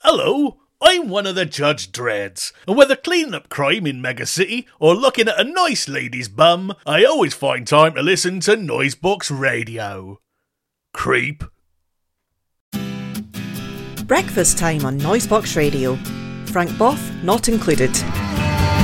Hello, I'm one of the Judge Dreads, and whether cleaning up crime in Mega City or looking at a nice lady's bum, I always find time to listen to Noisebox Radio. Creep. Breakfast time on Noisebox Radio. Frank Boff not included.